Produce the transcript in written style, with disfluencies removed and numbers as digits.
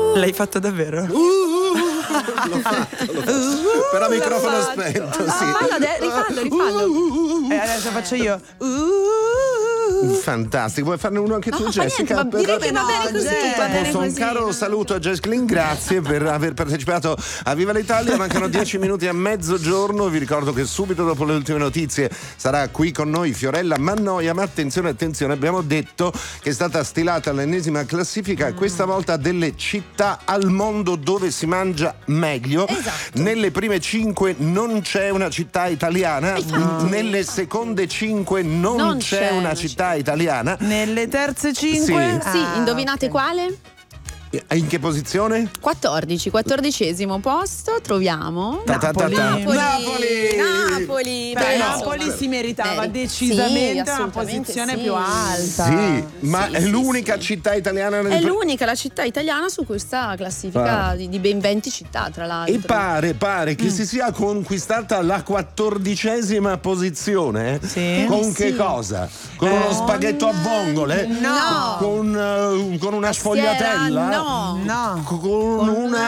L'hai fatto davvero? L'ho fatto. Però a microfono spento, sì. Rifallo. Adesso faccio io. Fantastico, vuoi farne uno anche tu, No, Jessica? niente, direi che va bene così. Va bene Un così. caro saluto a Jess Glynn, grazie per aver partecipato a Viva l'Italia. Mancano 10 minuti a mezzogiorno. Vi ricordo che subito dopo le ultime notizie sarà qui con noi Fiorella Mannoia. Ma attenzione, abbiamo detto che è stata stilata l'ennesima classifica, questa volta delle città al mondo dove si mangia meglio. Esatto. Nelle prime 5 non c'è una città italiana, nelle seconde 5 non c'è una città italiana. Nelle terze 5? Sì, indovinate quale? In che posizione? 14esimo posto troviamo Napoli. Napoli. Beh, Beh, Napoli insomma, si meritava sì, decisamente una assolutamente posizione sì. più alta. Sì, ma Sì, è sì, l'unica sì. città italiana È l'unica la città italiana su questa classifica di ben 20 città, tra l'altro. E pare che si sia conquistata la 14esima posizione. Sì. Con che cosa? Con uno spaghetto a vongole? No. Con una sfogliatella? No. No. Con una